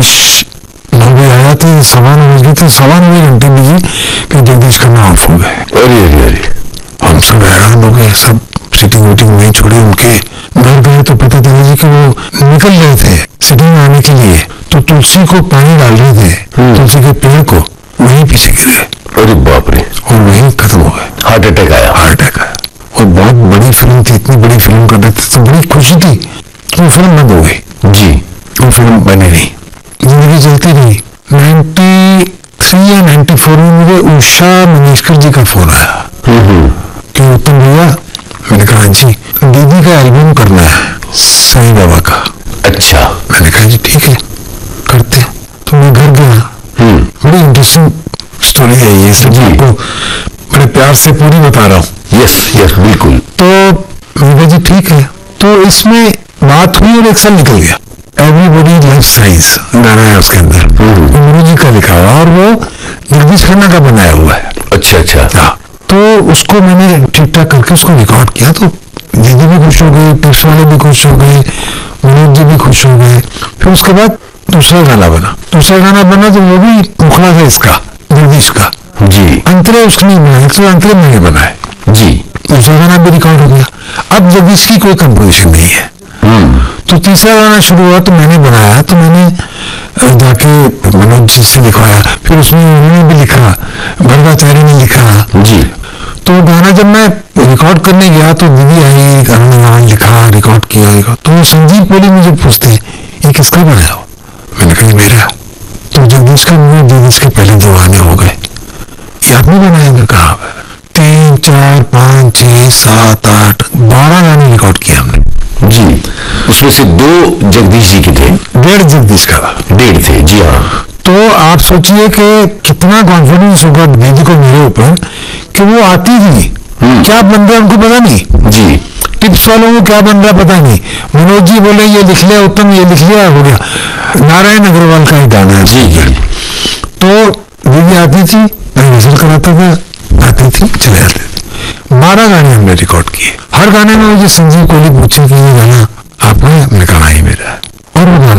जगदीश 9 बजे आया तो 9:15 बज गए थे, 9:15 घंटे बिजी कि जगदीश खन्ना ऑफ हो गए। अरे अरे अरे, हम सब हैरान हो गए, सब सिटिंग वीटिंग नहीं छोड़ी, उनके घर गए तो पता चला जी कि वो निकल रहे थे सिटिंग में आने के लिए, तो तुलसी को पानी डाल रहे थे, तुलसी के पेड़ को, वहीं पीछे गिर गए। अरे बाप रे, और वहीं खत्म हो गए। हार्ट अटैक आया। हार्ट अटैक आया। और बहुत बड़ी फिल्म थी, इतनी बड़ी फिल्म कर रहे थे तो बड़ी खुशी थी। वो फिल्म बंद हो गई जी, वो फिल्म बने नहीं, जिंदगी चलती रही। 93 या 94 में मुझे उषा मंगेशकर जी का फोन आया कि उत्तम भैया, मैंने कहा जी, दीदी का एल्बम करना है साईं बाबा का। अच्छा। मैंने कहा जी ठीक है करते हैं। तो मैं घर गया, बड़ी इंटरेस्टिंग स्टोरी है ये सब, आपको बड़े प्यार से पूरी बता रहा हूँ। यस यस बिल्कुल। तो मैंने कहा जी ठीक है। तो इसमें बात हुई और एक साल निकल गया। एवरीबॉडी लव्स साइंस गाना है उसके अंदर, गुरु जी का लिखा हुआ और वो जगदीश खन्ना का बनाया हुआ है। अच्छा अच्छा। हाँ, तो उसको मैंने ठीक ठाक करके उसको रिकॉर्ड किया, तो दीदी भी खुश हो गई, टिप्स वाले भी खुश हो गए, मनोज जी भी खुश हो गए। फिर उसके बाद दूसरा गाना बना तो वो भी मुखड़ा था इसका, जगदीश का जी। अंतरे उसने नहीं बनाया, तो अंतरे मैंने बनाए जी। दूसरा गाना भी रिकॉर्ड हो गया। अब जगदीश की कोई कंपोजिशन नहीं है। तो तीसरा गाना शुरू हुआ तो मैंने बनाया, तो मैंने जाके मनोज जी से लिखवाया, फिर उसमें उन्होंने भी लिखा, भरताचार्य ने लिखा जी। तो गाना जब मैं रिकॉर्ड करने गया तो दीदी आई, गाना लिखा, रिकॉर्ड किया। तो संजीव कोहली मुझे पूछते ये किसका बनाया हो? मैंने कहा मेरा। तो जगदीश का मुझे जगदीश के पहले 2 गाने हो गए, ये आपने बनाया? मैं कहा 3, 4, 5, 6, 7, 8, 12 गाने रिकॉर्ड किए हमने जी। उसमें से 2 जगदीश जी के थे, 1.5 जगदीश का था, 1.5 थे। जी हाँ। तो आप सोचिए कि कितना कॉन्फिडेंस होगा दीदी को मेरे ऊपर कि वो आती थी, क्या बन रहा है उनको पता नहीं जी। टिप्स वालों को क्या बन रहा पता नहीं, मनोज जी बोले ये लिख लिया, उत्तम ये लिख लिया, हो गया। नारायण अग्रवाल का ही गाना है जी जी। तो दीदी आती थी, मैं विजिट कराता था, आती थी, चले जाते थे। 12 गाने हमने रिकॉर्ड किए। हर गाने में मुझे संजीव कोहली पूछे कि ये गाना आपका है? मैंने कहा ही मेरा है।